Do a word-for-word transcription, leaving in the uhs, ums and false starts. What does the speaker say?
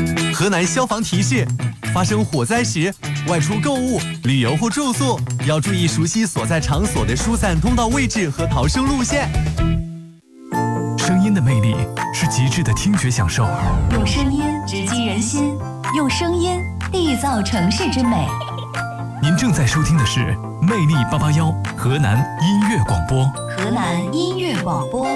河南消防提示：发生火灾时，外出购物、旅游或住宿要注意熟悉所在场所的疏散通道位置和逃生路线。 声音的魅力是极致的听觉享受， 用声音直击人心，用声音缔造城市之美。 您正在收听的是魅力八八幺河南音乐广播。 河南音乐广播。